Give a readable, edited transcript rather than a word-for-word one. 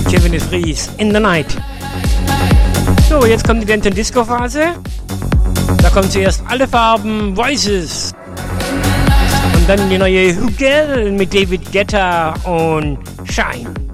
Kevin de Vries, In the Night. So, jetzt kommt die Dance Disco Phase. Da kommen zuerst Alle Farben, Voices. Und dann die neue Who Girl mit David Guetta und Shine.